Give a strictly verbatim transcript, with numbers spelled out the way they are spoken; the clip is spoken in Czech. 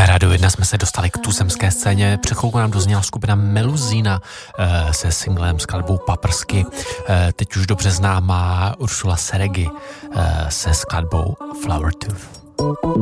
Rádio jedna jsme se dostali k tuzemské scéně. Před chvilkou nám dozněla skupina Meluzína e, se singlem, skladbou Paprsky. E, teď už dobře známá Ursula Seregi e, se skladbou Flower Tooth.